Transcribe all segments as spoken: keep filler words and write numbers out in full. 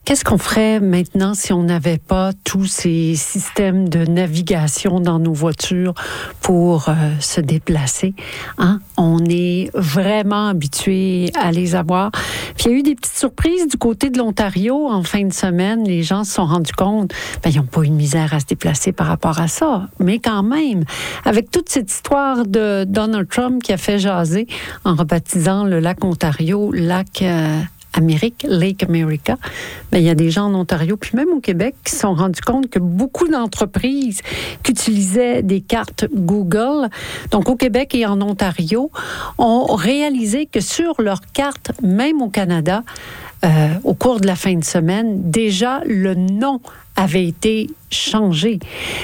Qu'est-ce qu'on ferait maintenant si on n'avait pas tous ces systèmes de navigation dans nos voitures pour euh, se déplacer? Hein? On est vraiment habitué à les avoir. Puis il y a eu des petites surprises du côté de l'Ontario en fin de semaine. Les gens se sont rendus compte, ben, ils n'ont pas eu de misère à se déplacer par rapport à ça. Mais quand même, avec toute cette histoire de Donald Trump qui a fait jaser en rebaptisant le lac Ontario, lac euh, Amérique, Lake America, ben, il y a des gens en Ontario, puis même au Québec, qui se sont rendus compte que beaucoup d'entreprises qui utilisaient des cartes Google, donc au Québec et en Ontario, ont réalisé que sur leurs cartes, même au Canada, euh, au cours de la fin de semaine, déjà le nom avait été changé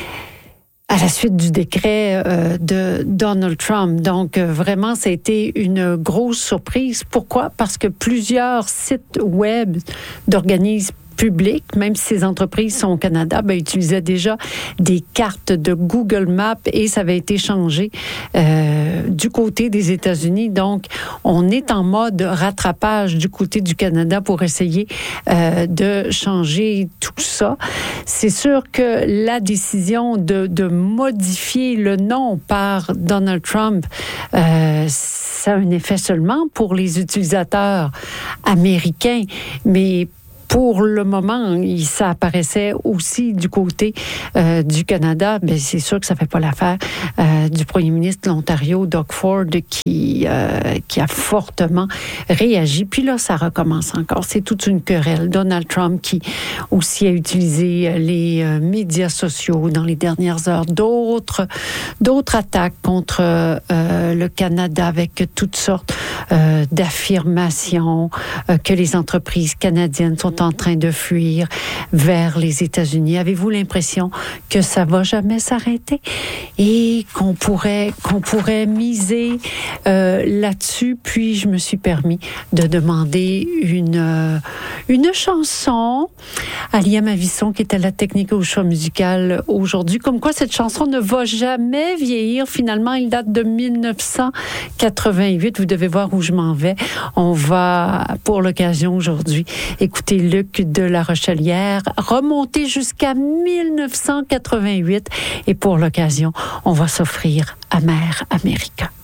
à la suite du décret euh, de Donald Trump. Donc, euh, vraiment, ça a été une grosse surprise. Pourquoi? Parce que plusieurs sites web d'organismes publics, même si ces entreprises sont au Canada, ben, utilisaient déjà des cartes de Google Maps et ça avait été changé euh, du côté des États-Unis. Donc, on est en mode rattrapage du côté du Canada pour essayer euh, de changer tout ça. C'est sûr que la décision de, de modifier le nom par Donald Trump, euh, ça a un effet seulement pour les utilisateurs américains, mais pour le moment, ça apparaissait aussi du côté euh, du Canada. Bien, c'est sûr que ça ne fait pas l'affaire euh, du premier ministre de l'Ontario, Doug Ford, qui, euh, qui a fortement réagi. Puis là, ça recommence encore. C'est toute une querelle. Donald Trump qui aussi a utilisé les euh, médias sociaux dans les dernières heures. D'autres, d'autres attaques contre euh, le Canada avec toutes sortes euh, d'affirmations euh, que les entreprises canadiennes sont en train de fuir vers les États-Unis. Avez-vous l'impression que ça va jamais s'arrêter et qu'on pourrait qu'on pourrait miser euh, là-dessus? Puis je me suis permis de demander une euh, une chanson à Liam Avisson qui est à la technique au choix musical aujourd'hui. Comme quoi cette chanson ne va jamais vieillir. Finalement, elle date de mille neuf cent quatre-vingt-huit. Vous devez voir où je m'en vais. On va pour l'occasion aujourd'hui écouter Luc de la Rochelière, remonter jusqu'à mille neuf cent quatre-vingt-huit et pour l'occasion, on va s'offrir Amer America.